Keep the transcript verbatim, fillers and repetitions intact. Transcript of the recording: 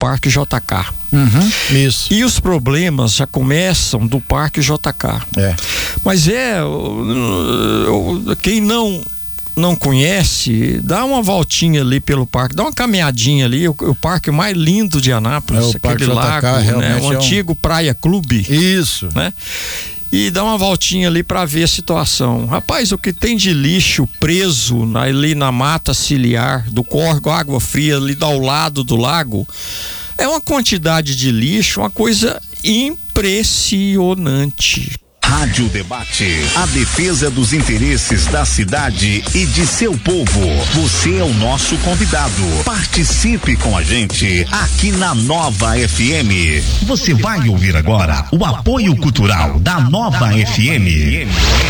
Parque J K. Uhum, isso. E os problemas já começam do Parque J K. É. Mas é, quem não não conhece, dá uma voltinha ali pelo parque, dá uma caminhadinha ali, o, o parque mais lindo de Anápolis, é, o aquele Parque lago, J K, né? O é um... antigo Praia Clube. Isso. Né? E dá uma voltinha ali para ver a situação. Rapaz, o que tem de lixo preso na, ali na mata ciliar do córrego Água Fria, ali ao lado do lago, é uma quantidade de lixo, uma coisa impressionante. Rádio Debate, a defesa dos interesses da cidade e de seu povo. Você é o nosso convidado. Participe com a gente aqui na Nova F M. Você vai ouvir agora o apoio cultural da Nova F M.